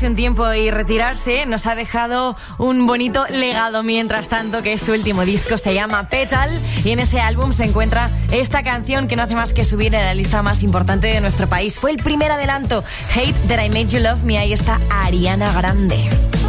tomarse un tiempo y retirarse, nos ha dejado un bonito legado mientras tanto, que es su último disco, se llama Petal, y en ese álbum se encuentra esta canción que no hace más que subir en la lista más importante de nuestro país. Fue el primer adelanto, Hate That I Made You Love Me. Ahí está Ariana Grande.